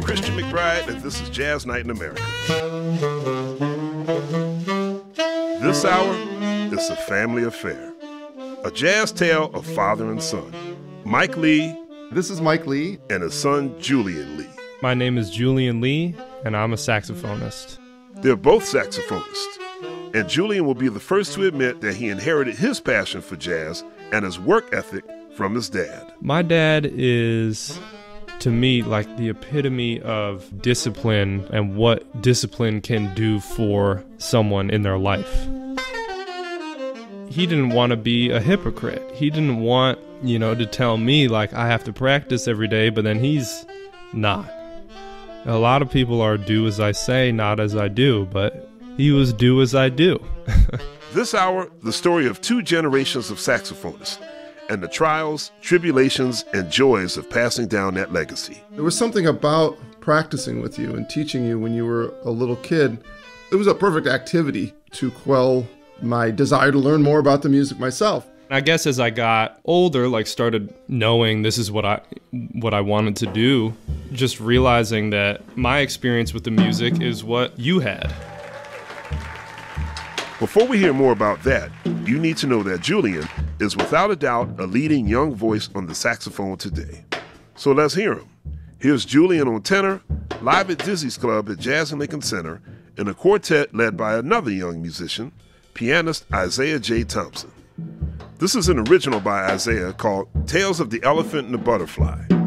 Christian McBride, and this is Jazz Night in America. This hour is a family affair, a jazz tale of father and son. Mike Lee. This is Mike Lee. And his son, Julian Lee. My name is Julian Lee, and I'm a saxophonist. They're both saxophonists, and Julian will be the first to admit that he inherited his passion for jazz and his work ethic from his dad. My dad is, to me, like the epitome of discipline and what discipline can do for someone in their life. He didn't want to be a hypocrite. He didn't want, to tell me like I have to practice every day, but then he's not. A lot of people are do as I say, not as I do, but he was do as I do. This hour, the story of two generations of saxophonists and the trials, tribulations, and joys of passing down that legacy. There was something about practicing with you and teaching you when you were a little kid. It was a perfect activity to quell my desire to learn more about the music myself. I guess as I got older, started knowing this is what I wanted to do, just realizing that my experience with the music is what you had. Before we hear more about that, you need to know that Julian is without a doubt a leading young voice on the saxophone today. So let's hear him. Here's Julian on tenor, live at Dizzy's Club at Jazz and Lincoln Center, in a quartet led by another young musician, pianist Isaiah J. Thompson. This is an original by Isaiah called Tales of the Elephant and the Butterfly.